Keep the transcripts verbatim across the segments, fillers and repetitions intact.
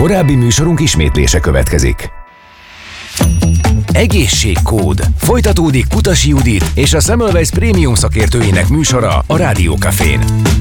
Korábbi műsorunk ismétlése következik. Egészségkód. Folytatódik Kutasi Judit és a Semmelweis Prémium szakértőinek műsora a Rádió Cafén.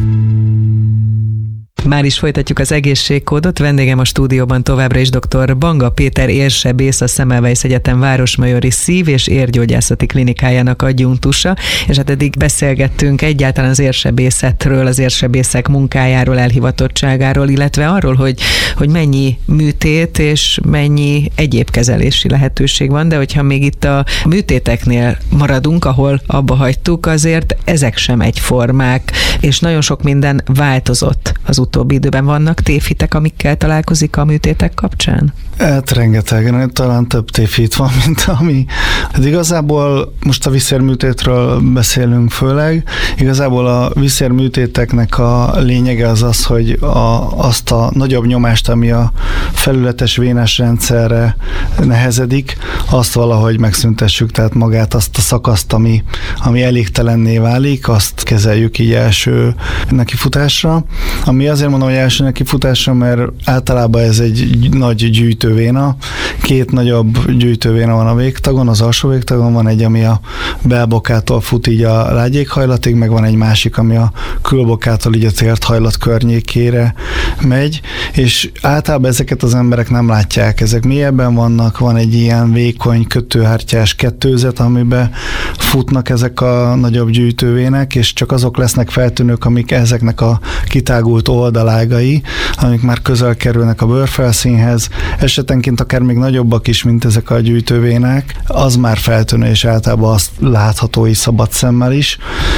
Már is folytatjuk az egészségkódot. Vendégem a stúdióban továbbra is dr. Banga Péter érsebész, a Semmelweis Egyetem Városmajori Szív- és Érgyógyászati Klinikájának adjunktusa, és hát eddig beszélgettünk egyáltalán az érsebészetről, az érsebészek munkájáról, elhivatottságáról, illetve arról, hogy, hogy mennyi műtét és mennyi egyéb kezelési lehetőség van, de hogyha még itt a műtéteknél maradunk, ahol abba hagytuk, azért ezek sem egyformák, és nagyon sok minden változott az utóbbi időben. Vannak tévhitek, amikkel találkozik a műtétek kapcsán? Hát rengeteg, talán több tévhit van, mint ami. Hát igazából most a viszérműtétről beszélünk főleg. Igazából a viszérműtéteknek a lényege az az, hogy a, azt a nagyobb nyomást, ami a felületes vénás rendszerre nehezedik, azt valahogy megszüntessük, tehát magát azt a szakaszt, ami, ami elégtelenné válik, azt kezeljük így első nekifutásra. Ami azért mondom, hogy első nekifutásra, mert általában ez egy nagy gyűjtővéna. Két nagyobb gyűjtővéna van a végtagon, az alsó végtagon van egy, ami a belbokától fut így a lágyékhajlatig, meg van egy másik, ami a külbokától így a térthajlat környékére megy, és általában ezeket az emberek nem látják, ezek mélyebben vannak, van egy ilyen vékony kötőhártyás kettőzet, amiben futnak ezek a nagyobb gyűjtővének, és csak azok lesznek feltűnők, amik ezeknek a kitágult oldalágai, amik már közel kerülnek a bőrfelszínhez, esetenként akár még nagyobbak is, mint ezek a gyűjtővének, az már feltűnő, és általában azt látható is szabad szemmel is,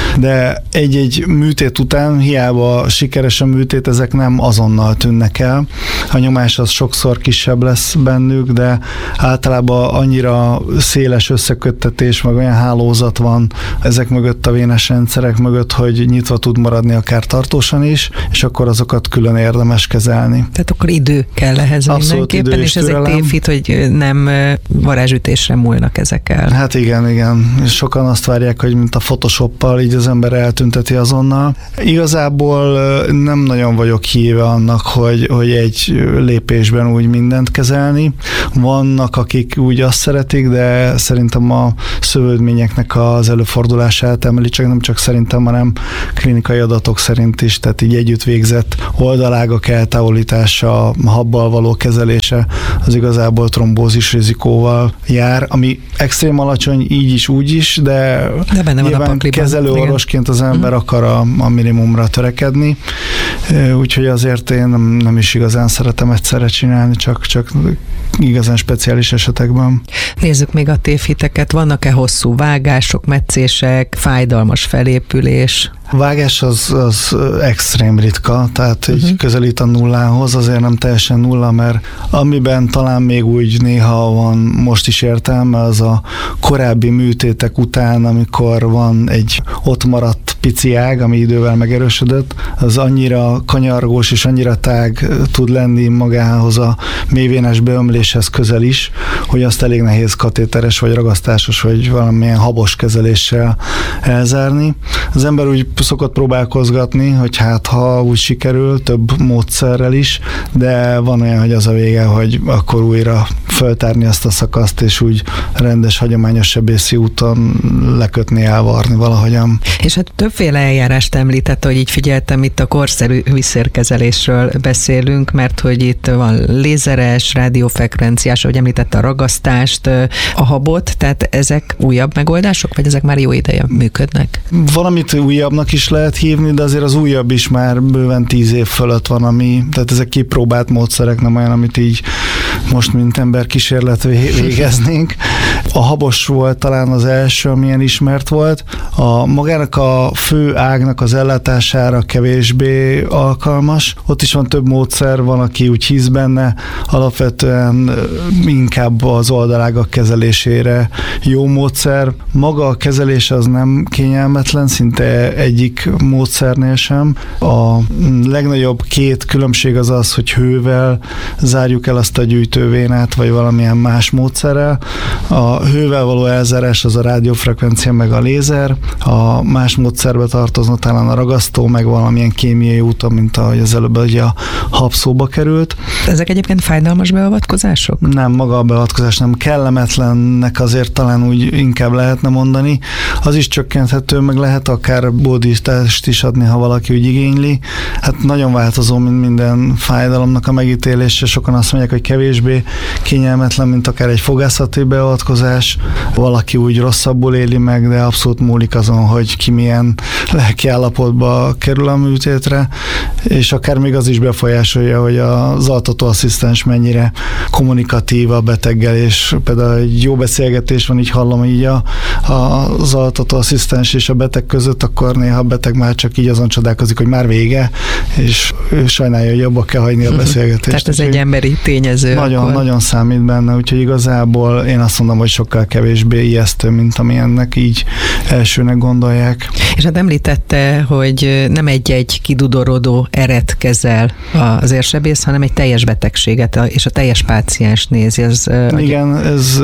de egy-egy műtét után hiába sikeres a műtét, ezek nem azonnal tűnnek el. A nyomás az sokszor kisebb lesz bennük, de általában annyira széles összeköttetés, meg olyan hálózat van ezek mögött, a vénás rendszerek mögött, hogy nyitva tud maradni akár tartósan is, és akkor azokat külön érdemes kezelni. Tehát akkor idő kell ehhez mindenképpen, és ez egy tévhit, hogy nem varázsütésre múlnak ezek el. Hát igen, igen. És sokan azt várják, hogy mint a Photoshoppal így az ember eltünteti azonnal. Igazából nem nagyon vagyok híve annak, hogy, hogy egy lépésben úgy mindent kezelni. Vannak, akik úgy azt szeretik, de szerintem a szövődményeknek az előfordulását emeli, csak nem csak szerintem, hanem klinikai adatok szerint is, tehát így együtt végzett oldalágak eltávolítása, habbal való kezelése az igazából trombózis rizikóval jár, ami extrém alacsony így is, úgy is, de, de benne van nyilván kezelőorvosként az ember hmm. akar a, a minimumra törekedni, úgyhogy azért én nem, nem is igazán szeretem egyszerre csinálni, csak, csak igazán speciális esetekben. Nézzük még a tévhiteket, vannak-e hosszú vágások, metszések, fájdalmas felépülés? A vágás az, az extrém ritka, tehát uh-huh. így közelít a nullához, azért nem teljesen nulla, mert amiben talán még úgy néha van most is értelme, az a korábbi műtétek után, amikor van egy ott maradt pici ág, ami idővel megerősödött, az annyira kanyargós és annyira tág tud lenni magához a mélyvénás beömléshez közel is, hogy azt elég nehéz katéteres vagy ragasztásos vagy valamilyen habos kezeléssel elzárni. Az ember úgy szokott próbálkozgatni, hogy hát ha úgy sikerül, több módszerrel is, de van olyan, hogy az a vége, hogy akkor újra föltárni azt a szakaszt, és úgy rendes, hagyományos sebészi úton lekötni, elvarni valahogyan. És hát többféle eljárást említett, hogy így figyeltem, itt a korszerű viszérkezelésről beszélünk, mert hogy itt van lézeres, rádiófrekvenciás, ahogy említette a ragasztást, a habot, tehát ezek újabb megoldások, vagy ezek már jó ideje működnek? Valamit újabbnak is lehet hívni, de azért az újabb is már bőven tíz év fölött van, ami, tehát ezek kipróbált módszerek, nem olyan, amit így most mint ember kísérlet végeznénk. A habos volt talán az első, amilyen ismert volt. A magának a fő ágnak az ellátására kevésbé alkalmas. Ott is van több módszer, van, aki úgy hisz benne, alapvetően inkább az oldalágak kezelésére jó módszer. Maga a kezelés az nem kényelmetlen, szinte egyik módszernél sem. A legnagyobb két különbség az az, hogy hővel zárjuk el azt a gyűjtővénát, vagy valamilyen más módszerrel. A hővel való elzárás az a rádiófrekvencia meg a lézer, a más módszerbe tartozna talán a ragasztó, meg valamilyen kémiai úton, mint ahogy az előbb a hab szóba került. Ezek egyébként fájdalmas beavatkozások? Nem, maga a beavatkozás nem, kellemetlennek azért talán úgy inkább lehetne mondani. Az is csökkenthető, meg lehet akár bódítást is adni, ha valaki úgy igényli. Hát nagyon változó, mint minden fájdalomnak a megítélése. Sokan azt mondják, hogy kevésbé kényelmetlen, mint akár egy fogászati beavatkozás. Valaki úgy rosszabbul éli meg, de abszolút múlik azon, hogy ki milyen lelki állapotba kerül a műtétre, és akár még az is befolyásolja, hogy az altatóasszisztens mennyire kommunikatív a beteggel, és például egy jó beszélgetés van, így hallom így a, a, az altatóasszisztens és a beteg között, akkor néha a beteg már csak így azon csodálkozik, hogy már vége, és ő sajnálja, hogy abba kell hagyni a beszélgetést. Tehát ez egy emberi tényező. Nagyon, akkor. nagyon számít benne, úgyhogy igazából én azt mondom, hogy sokkal kevésbé ijesztő, mint amilyennek így elsőnek gondolják. És hát említette, hogy nem egy-egy kidudorodó eret kezel az érsebész, hanem egy teljes betegséget, és a teljes páciens nézi. Ez, Igen, ez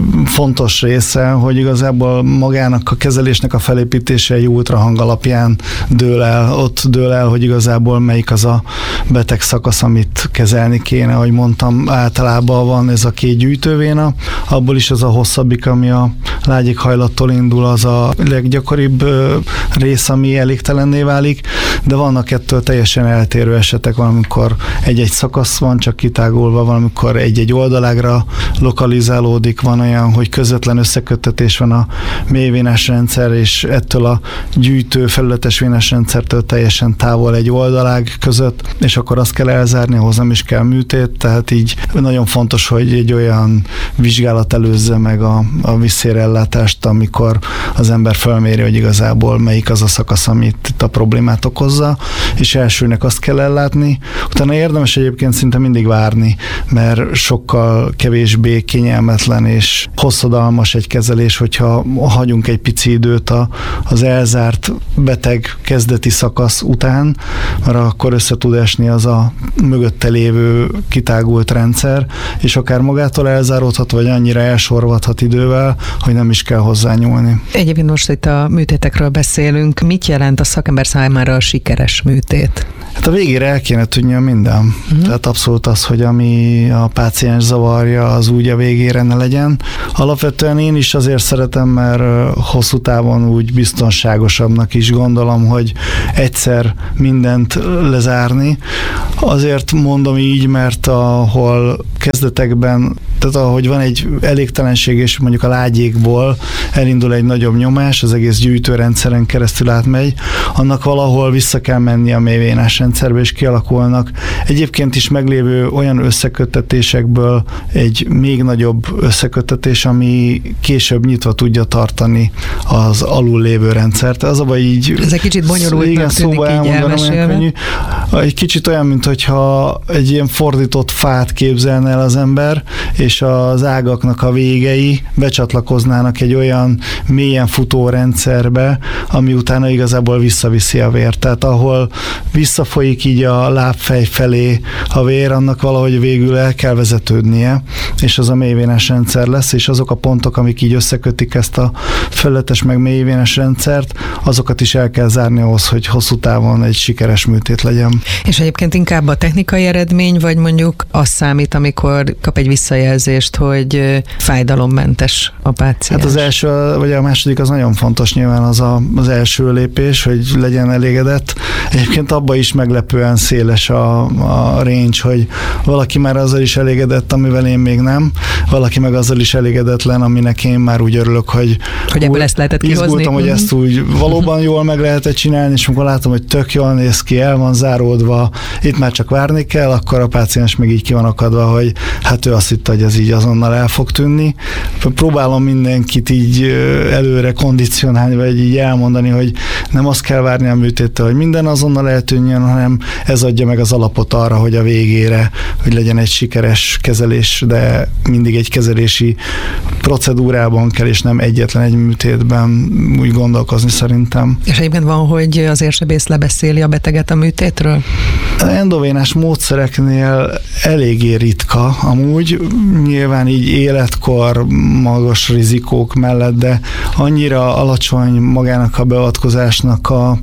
fontos része, hogy igazából magának a kezelésnek a felépítése egy ultrahang alapján dől el. Ott dől el, hogy igazából melyik az a beteg szakasz, amit kezelni kéne. Ahogy mondtam, általában van ez a két gyűjtővéna, abból is az a hosszabbik, ami a lágyéghajlattól indul, az a leggyakoribb rész, ami elégtelenné válik, de vannak ettől teljesen eltérő esetek, valamikor egy-egy szakasz van csak kitágulva, valamikor egy-egy oldalágra lokalizálódik, van olyan, hogy közvetlen összeköttetés van a mélyvénás rendszer, és ettől a gyűjtő felületes vénás rendszertől teljesen távol egy oldalág között, és akkor azt kell elzárni, ahhoz nem is kell műtét, tehát így nagyon fontos, hogy egy olyan vizsgálat előzze meg a, a vízszérellátást, amikor az ember felméri, hogy igazából melyik az a szakasz, amit itt a problémát okozza, és elsőnek azt kell ellátni. Utána érdemes egyébként szinte mindig várni, mert sokkal kevésbé kényelmetlen és hosszadalmas egy kezelés, hogyha hagyunk egy pici időt a, az elzárt beteg kezdeti szakasz után, mert akkor össze tud esni az a mögötte lévő kitágult rendszer, és akár magától elzáródhat, vagy annyira elsorvadhat idővel, hogy nem is kell hozzányúlni. Egyébként most itt a műtétekről beszélünk. Mit jelent a szakember számára a sikeres műtét? Hát a végére el kéne tudnia minden. Uh-huh. Tehát abszolút az, hogy ami a páciens zavarja, az úgy a végére ne legyen. Alapvetően én is azért szeretem, mert hosszú távon úgy biztonságosabbnak is gondolom, hogy egyszer mindent lezárni. Azért mondom így, mert ahol kezdetekben, tehát ahogy van egy elégtelenség, és mondjuk a lágyékból elindul egy nagyobb nyomás, az egész gyűjtőrendszeren keresztül átmegy, annak valahol vissza kell menni a mélyvénás rendszerbe, és kialakulnak egyébként is meglévő olyan összeköttetésekből egy még nagyobb összeköttetés, ami később nyitva tudja tartani az alul lévő rendszert. Az a baj így... Ez egy kicsit bonyolultnak tűnik így elmesélve. Egy kicsit olyan, mintha egy ilyen fordított fát képzelne el az ember, és az ágaknak a végei becsatlakoznának egy olyan mélyen futó rendszerbe, ami utána igazából visszaviszi a vért. Tehát ahol visszafolyik így a lábfej felé a vér, annak valahogy végül el kell vezetődnie, és az a mélyvénás rendszer lesz, és azok a pontok, amik így összekötik ezt a felületes meg mélyvénás rendszert, azokat is el kell zárni ahhoz, hogy hosszú távon egy sikeres műtét legyen. És egyébként inkább a technikai eredmény, vagy mondjuk az számít, amikor kap egy visszajelzést, hogy fájdalommentes a páciens? Hát az első, vagy a második az nagyon fontos, nyilván az a, az első lépés, hogy legyen elégedett. Egyébként abban is meglepően széles a, a range, hogy valaki már azzal is elégedett, amivel én még nem, valaki meg azzal is elégedetlen, aminek én már úgy örülök, hogy hogy ebből ezt lehetett kihozni. Izgultam, hogy ezt úgy valóban jól meg lehetett csinálni, és amikor látom, hogy tök jól néz ki, el van záródva, itt már csak várni kell, akkor a páciens meg így ki van akadva, hogy hát ő azt hitte, hogy ez így azonnal el fog tűnni. Próbálom mindenkit így előre kondicionálni, vagy így elmondani, hogy nem azt kell várni a műtéttől, hogy minden azonnal eltűnjön, hanem ez adja meg az alapot arra, hogy a végére, hogy legyen egy sikeres kezelés, de mindig egy kezelési procedúrában kell, és nem egyetlen egy műtétben úgy gondolkozni szerintem. És egyébként van, hogy az érsebész lebeszéli a beteget a műtétről? Az endovénás módszereknél eléggé ritka, amúgy nyilván így életkor, magas rizikók mellett, de annyira alacsony magának a beavatkozásnak a,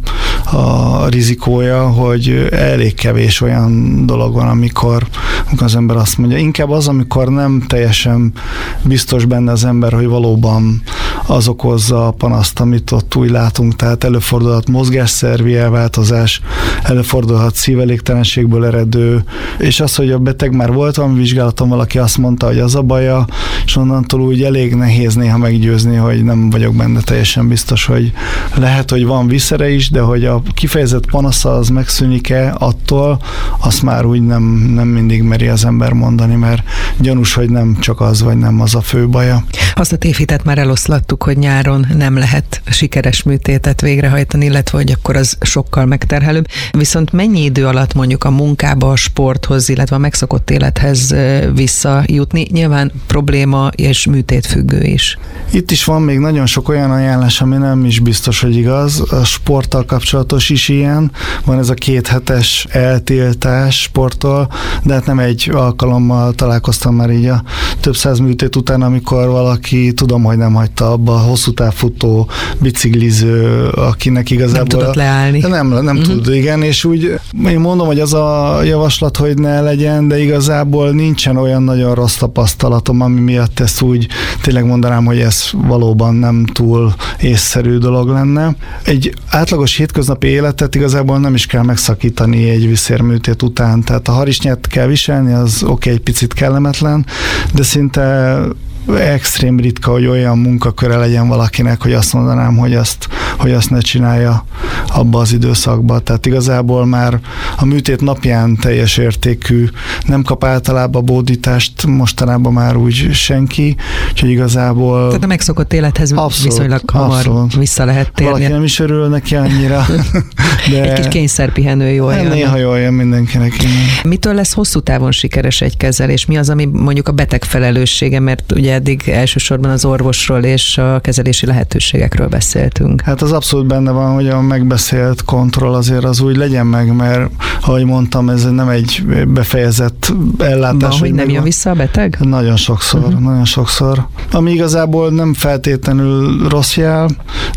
a rizikója, hogy elég kevés olyan dolog van, amikor, amikor az ember azt mondja. Inkább az, amikor nem teljesen biztos benne az ember, hogy valóban az okozza a panaszt, amit ott úgy látunk, tehát előfordulhat mozgásszervi elváltozás, előfordulhat szívelégtelenségből eredő, és az, hogy a beteg már volt valami vizsgálaton, valaki azt mondta, hogy az a baja, és onnantól úgy elég nehéz néha meggyőzni, hogy nem vagyok benne teljesen biztos, hogy lehet, hogy van viszere is, de hogy a kifejezett panasza az megszűnik-e attól, azt már úgy nem, nem mindig meri az ember mondani, mert gyanús, hogy nem csak az, vagy nem az a fő baja. Azt a tévhitet már eloszlattuk, hogy nyáron nem lehet sikeres műtétet végrehajtani, illetve hogy akkor az sokkal megterhelőbb. Viszont mennyi idő alatt mondjuk a munkába, a sporthoz, illetve a megszokott élethez visszajutni? Nyilván probléma és műtét függő is. Itt is van még nagyon sok olyan ajánlás, ami nem is biztos, hogy igaz. A sporttal kapcsolatos is ilyen. Van ez a két hetes eltiltás sporttól, de hát nem egy alkalommal találkoztam már így a több száz műtét után, amikor valaki, tudom, hogy nem hagyta abba, a hosszú távfutó, bicikliző, akinek igazából... Nem tudott leállni. Nem, nem uh-huh. tud, igen, és úgy én mondom, hogy az a javaslat, hogy ne legyen, de igazából nincsen olyan nagyon rossz tapasztalatom, ami miatt ezt úgy tényleg mondanám, hogy ez valóban nem túl észszerű dolog lenne. Egy átlagos hétköznapi életet igazából nem is kell megszakítani egy viszérműtét után, tehát a harisnyát kell viselni, az oké, okay, egy picit kellemetlen, de szinte extrém ritka, hogy olyan munkaköre legyen valakinek, hogy azt mondanám, hogy azt, hogy azt ne csinálja abba az időszakba. Tehát igazából már a műtét napján teljes értékű, nem kap általában bódítást mostanában már úgy senki, úgyhogy igazából... Tehát a megszokott élethez abszolút, viszonylag hamar abszolút. Vissza lehet térni. Valaki nem is örül neki annyira. De egy kis kényszerpihenő jól jön. Néha jól jön mindenkinek. Innen. Mitől lesz hosszú távon sikeres egy kezelés? Mi az, ami mondjuk a beteg felelőssége, mert ugye eddig elsősorban az orvosról és a kezelési lehetőségekről beszéltünk. Hát az abszolút benne van, hogy a megbeszélt kontroll azért az úgy legyen meg, mert ahogy mondtam, ez nem egy befejezett ellátás. Van, hogy nem jön vissza a beteg? Nagyon sokszor, uh-huh. nagyon sokszor. Ami igazából nem feltétlenül rossz jel,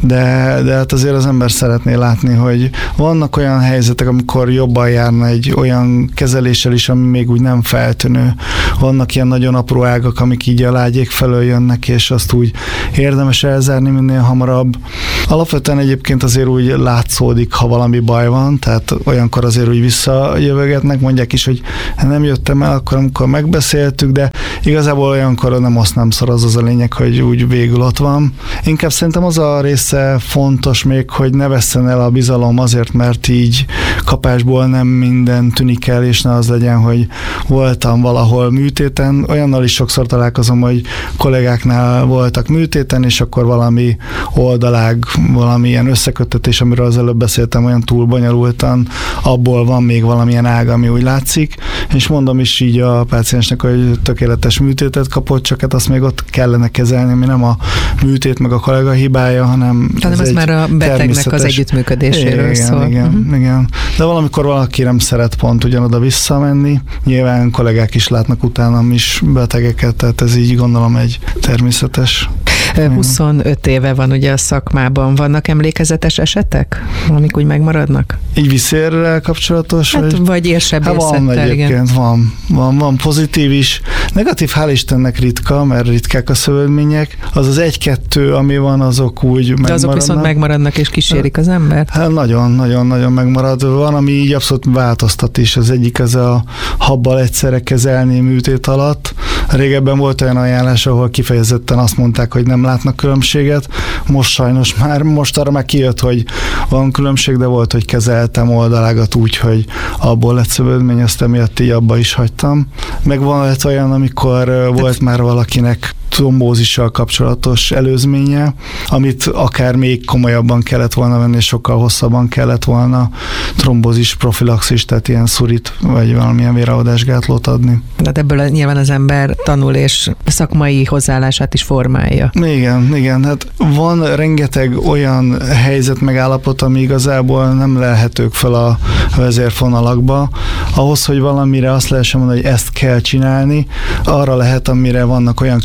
de, de hát azért az ember szeretné látni, hogy vannak olyan helyzetek, amikor jobban járna egy olyan kezeléssel is, ami még úgy nem feltűnő. Vannak ilyen nagyon apró ágak, amik így a lágyék felől jönnek, és azt úgy érdemes elzárni minél hamarabb. Alapvetően egyébként azért úgy látszódik, ha valami baj van, tehát olyankor azért úgy visszajövögetnek, mondják is, hogy nem jöttem el, akkor amikor megbeszéltük, de igazából olyankor nem azt nem szar, az az a lényeg, hogy úgy végül ott van. Inkább szerintem az a része fontos még, hogy ne vesszen el a bizalom azért, mert így kapásból nem minden tűnik el, és ne az legyen, hogy voltam valahol műtéten. Olyannal is sokszor találkozom, hogy kollégáknál voltak műtéten, és akkor valami oldalág, valamilyen összeköttetés, amiről az előbb beszéltem, olyan túl bonyolultan, abból van még valamilyen ág, ami úgy látszik, és mondom is így a páciensnek, hogy tökéletes műtétet kapott, csak hát azt még ott kellene kezelni, ami nem a műtét meg a kollega hibája, hanem hanem ez, ez már a betegnek az együttműködéséről igen, szól. Igen, uh-huh. igen. De valamikor valaki nem szeret pont ugyanoda visszamenni, nyilván kollégák is látnak utánam is betegeket, tehát ez így gondolom egy természetes. huszonöt éve van ugye a szakmában. Vannak emlékezetes esetek, amik úgy megmaradnak? Így viszérrel kapcsolatos? Hát, vagy, vagy érsebészettel, hát van egyébként, igen. van, van, van pozitív is. Negatív hál' Istennek ritka, mert ritkák a szövődmények. Az az egy-kettő, ami van, azok úgy De megmaradnak. azok viszont megmaradnak és kísérik az embert? Hát nagyon, nagyon, nagyon megmarad. Van, ami így abszolút változtat is. Az egyik az a habbal egyszerre kezelni műtét alatt. Régebben volt olyan ajánlás, ahol kifejezetten azt mondták, hogy nem látnak különbséget. Most sajnos már, most arra már kijött, hogy van különbség, de volt, hogy kezeltem oldalágat úgy, hogy abból lett szövődmény, azt emiatt így abba is hagytam. Meg van olyan, amikor volt már valakinek trombózissal kapcsolatos előzménye, amit akár még komolyabban kellett volna venni, és sokkal hosszabban kellett volna trombózis profilaxis, tehát ilyen szurit, vagy valamilyen véraadásgátlót adni. De ebből nyilván az ember tanul, és szakmai hozzáállását is formálja. Igen, igen, hát van rengeteg olyan helyzet megállapot, ami igazából nem lelhetők fel a vezérfonalakba. Ahhoz, hogy valamire azt lehessen mondani, hogy ezt kell csinálni, arra lehet, amire vannak olyan klinikai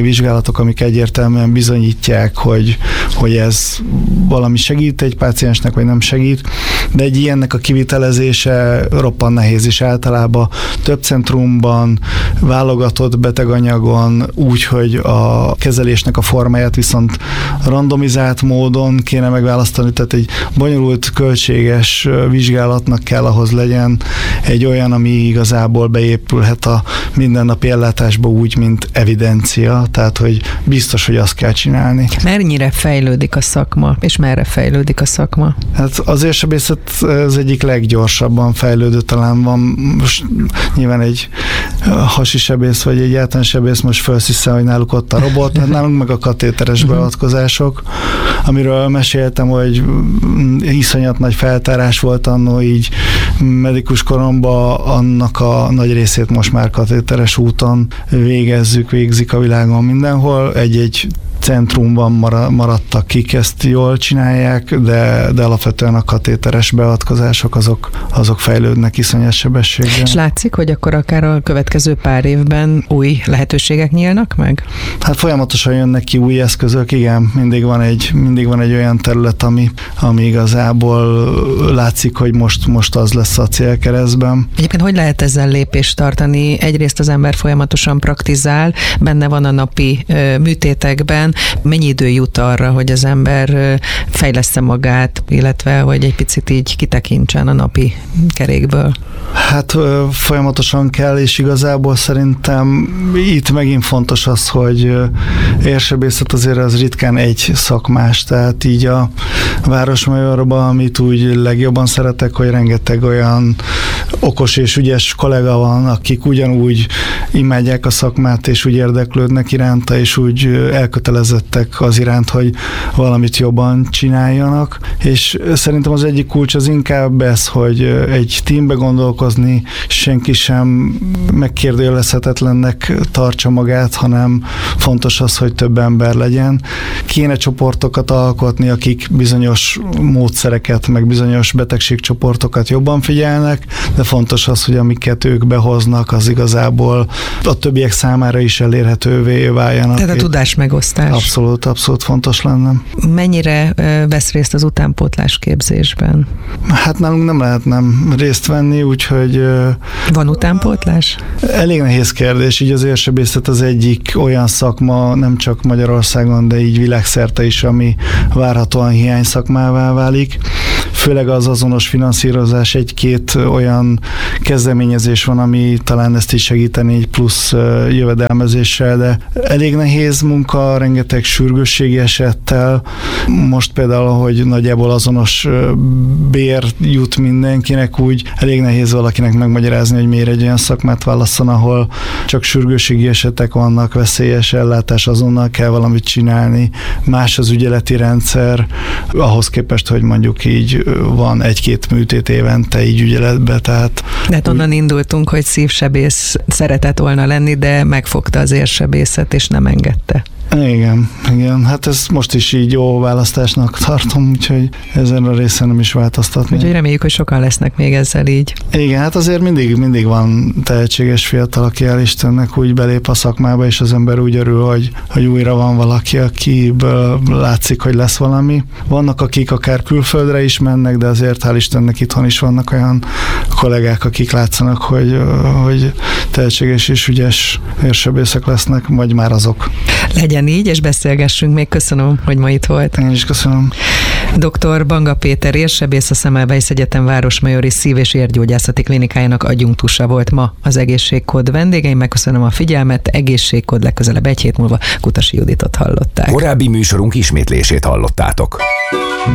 vizsgálatok, amik egyértelműen bizonyítják, hogy, hogy ez valami segít egy páciensnek, vagy nem segít, de egy ilyennek a kivitelezése roppan nehéz is általában. Több centrumban, válogatott beteganyagon, úgy, hogy a kezelésnek a formáját viszont randomizált módon kéne megválasztani, tehát egy bonyolult, költséges vizsgálatnak kell ahhoz legyen egy olyan, ami igazából beépülhet a mindennapi ellátásba úgy, mint evidencia, tehát hogy biztos, hogy azt kell csinálni. Mennyire fejlődik a szakma, és merre fejlődik a szakma? Hát az érsebészet az egyik leggyorsabban fejlődő, talán van most nyilván egy hasisebész, vagy egy általános sebész most felszisszel, hogy náluk ott a robot, hát nálunk meg a katéteres beavatkozások, amiről meséltem, hogy iszonyat nagy feltárás volt annó így medikus koromban, annak a nagy részét most már katéteres úton végezzük, végzik a világon mindenhol. Egy-egy centrumban maradtak, kik ezt jól csinálják, de, de alapvetően a katéteres beavatkozások azok, azok fejlődnek iszonyos sebességgel. És látszik, hogy akkor akár a következő pár évben új lehetőségek nyílnak meg? Hát folyamatosan jönnek ki új eszközök, igen, mindig van egy, mindig van egy olyan terület, ami, ami igazából látszik, hogy most, most az lesz a célkeresztben. Egyébként hogy lehet ezzel lépést tartani? Egyrészt az ember folyamatosan praktizál, benne van a napi ö, műtétekben, mennyi idő jut arra, hogy az ember fejlessze magát, illetve hogy egy picit így kitekintsen a napi kerékből? Hát folyamatosan kell, és igazából szerintem itt megint fontos az, hogy érsebészet azért az ritkán egy szakmás, tehát így a Városmajorban, amit úgy legjobban szeretek, hogy rengeteg olyan okos és ügyes kollega van, akik ugyanúgy imádják a szakmát, és úgy érdeklődnek iránta, és úgy elkötelezettek az iránt, hogy valamit jobban csináljanak, és szerintem az egyik kulcs az inkább ez, hogy egy teambe gondolkozni, senki sem megkérdőjelezhetetlennek tartsa magát, hanem fontos az, hogy több ember legyen. Kéne csoportokat alkotni, akik bizonyos módszereket, meg bizonyos betegségcsoportokat jobban figyelnek, de fontos az, hogy amiket ők behoznak, az igazából a többiek számára is elérhetővé váljanak. Tehát a tudás megosztás. Abszolút, abszolút fontos lenne. Mennyire vesz részt az utánpótlás képzésben? Hát nálunk nem lehet nem részt venni, úgyhogy... Van utánpótlás? Elég nehéz kérdés, így az érsebészet az egyik olyan szakma, nem csak Magyarországon, de így világszerte is, ami várhatóan hiány szakmává válik. Főleg az azonos finanszírozás, egy-két olyan kezdeményezés van, ami talán ezt is segíteni egy plusz jövedelmezéssel, de elég nehéz munka, rengeteg sürgősségi esettel. Most például, hogy nagyjából azonos bér jut mindenkinek, úgy elég nehéz valakinek megmagyarázni, hogy miért egy olyan szakmát válasszon, ahol csak sürgősségi esetek vannak, veszélyes ellátás, azonnal kell valamit csinálni. Más az ügyeleti rendszer, ahhoz képest, hogy mondjuk így van egy-két műtét évente így ügyeletbe, tehát... De hát onnan úgy... indultunk, hogy szívsebész szeretett volna lenni, de megfogta az érsebészet, és nem engedte. Igen, igen. Hát ez most is így jó választásnak tartom, úgyhogy ezen a részen nem is változtatni. Úgyhogy reméljük, hogy sokan lesznek még ezzel így. Igen, hát azért mindig, mindig van tehetséges fiatal, aki hál' Istennek úgy belép a szakmába, és az ember úgy örül, hogy, hogy újra van valaki, akiből látszik, hogy lesz valami. Vannak, akik akár külföldre is mennek, de azért hál' Istennek itthon is vannak olyan kollégák, akik látszanak, hogy, hogy tehetséges és ügyes érsebészek lesznek, vagy már azok. Legyen így, és beszélgessünk még. Köszönöm, hogy ma itt volt. Én is köszönöm. doktor Banga Péter érsebész, a Semmelweis Egyetem Városmajori Szív- és Érgyógyászati Klinikájának adjunktusa volt ma az Egészségkód vendégeim. Megköszönöm a figyelmet. Egészségkód legközelebb egy hét múlva. Kutasi Juditot hallották. Korábbi műsorunk ismétlését hallottátok.